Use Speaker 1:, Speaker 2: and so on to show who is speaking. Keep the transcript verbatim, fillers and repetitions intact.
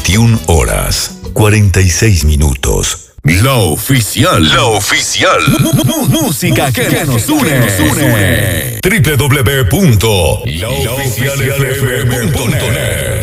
Speaker 1: veintiuna horas, cuarenta y seis minutos.
Speaker 2: La oficial. La oficial. Música que, que nos une. Nos une.
Speaker 1: doble u doble u doble u punto la oficial f m punto net